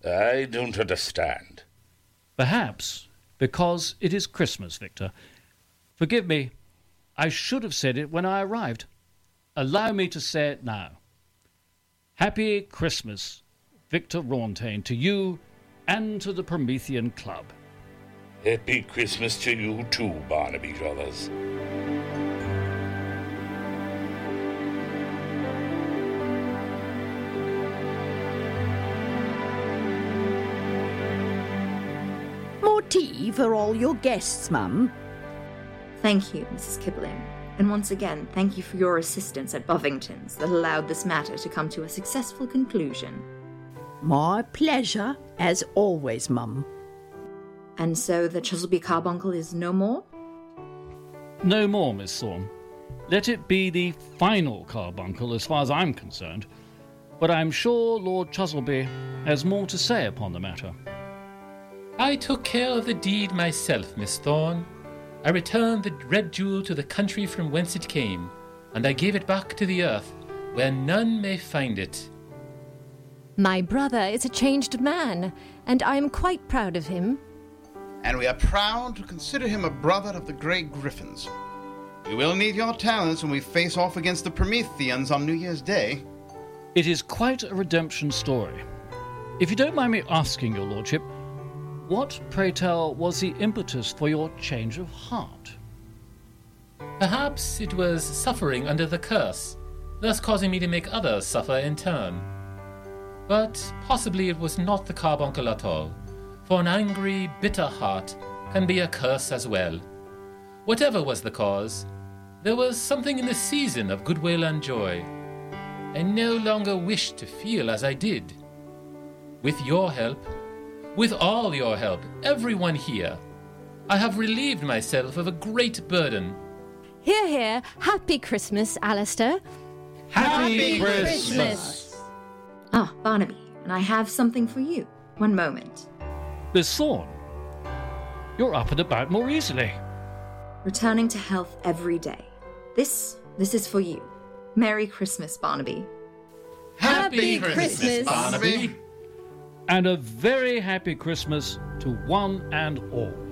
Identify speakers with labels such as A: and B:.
A: I don't understand.
B: Perhaps because it is Christmas, Victor. Forgive me, I should have said it when I arrived. Allow me to say it now. Happy Christmas, Victor Rauntain, to you and to the Promethean Club.
A: Happy Christmas to you too, Barnaby Brothers.
C: More tea for all your guests, Mum.
D: Thank you, Mrs. Kibling. And once again, thank you for your assistance at Bovington's that allowed this matter to come to a successful conclusion.
C: My pleasure, as always, Mum.
D: And so the Chuzzleby Carbuncle is no more?
B: No more, Miss Thorne. Let it be the final carbuncle as far as I'm concerned. But I'm sure Lord Chuzzleby has more to say upon the matter.
E: I took care of the deed myself, Miss Thorne. I returned the red jewel to the country from whence it came, and I gave it back to the earth, where none may find it.
F: My brother is a changed man, and I am quite proud of him.
G: And we are proud to consider him a brother of the Grey Griffins. We will need your talents when we face off against the Prometheans on New Year's Day.
B: It is quite a redemption story. If you don't mind me asking, Your Lordship, what, pray tell, was the impetus for your change of heart?
E: Perhaps it was suffering under the curse, thus causing me to make others suffer in turn. But possibly it was not the carbuncle at all, for an angry, bitter heart can be a curse as well. Whatever was the cause, there was something in the season of goodwill and joy. I no longer wished to feel as I did. With your help, with all your help, everyone here, I have relieved myself of a great burden.
F: Hear, hear. Happy Christmas, Alistair.
B: Happy Christmas!
D: Ah, Barnaby, and I have something for you. One moment.
B: Miss Thorne, you're up and about more easily.
D: Returning to health every day. This is for you. Merry Christmas, Barnaby.
F: Happy Christmas,
G: Barnaby.
B: And a very happy Christmas to one and all.